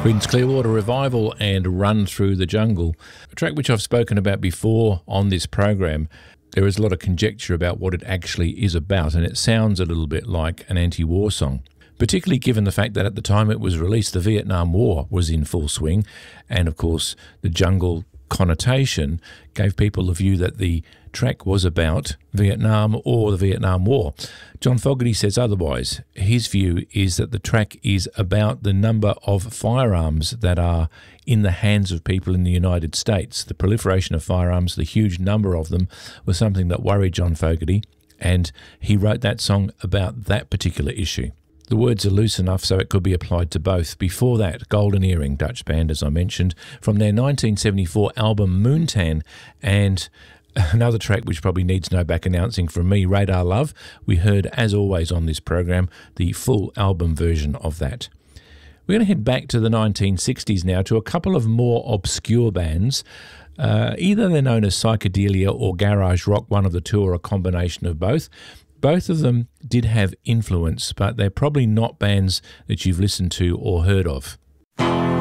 Creedence Clearwater Revival and Run Through the Jungle, a track which I've spoken about before on this program. There is a lot of conjecture about what it actually is about, and it sounds a little bit like an anti-war song, particularly given the fact that at the time it was released, the Vietnam War was in full swing, and of course the jungle connotation gave people the view that the track was about Vietnam or the Vietnam War. John Fogerty says otherwise. His view is that the track is about the number of firearms that are in the hands of people in the United States. The proliferation of firearms, the huge number of them, was something that worried John Fogerty, and he wrote that song about that particular issue. The words are loose enough so it could be applied to both. Before that, Golden Earring, Dutch band, as I mentioned, from their 1974 album Moontan, and another track which probably needs no back announcing from me, Radar Love. We heard, as always on this program, the full album version of that. We're going to head back to the 1960s now to a couple of more obscure bands. Either they're known as psychedelia or garage rock, one of the two, or a combination of both. Both of them did have influence, but they're probably not bands that you've listened to or heard of.